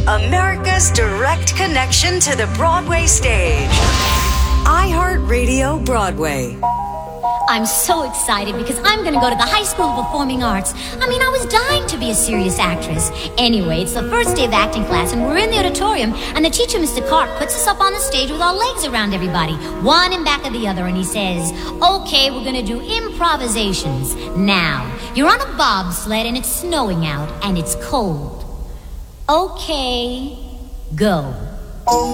America's direct connection to the Broadway stage. iHeartRadio Broadway. I'm so excited because I'm going to go to the High School of Performing Arts. I was dying to be a serious actress. Anyway, it's the first day of acting class, and we're in the auditorium, and the teacher, Mr. Clark, puts us up on the stage with our legs around everybody, one in back of the other, and he says, okay, we're going to do improvisations. Now, you're on a bobsled, and it's snowing out, and it's cold. Okay, go.